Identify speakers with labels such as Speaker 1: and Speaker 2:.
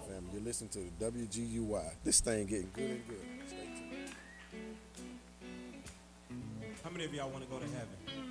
Speaker 1: family. You're listening to the WGUY. This thing getting good and good. Stay tuned.
Speaker 2: How many of y'all want to go to heaven?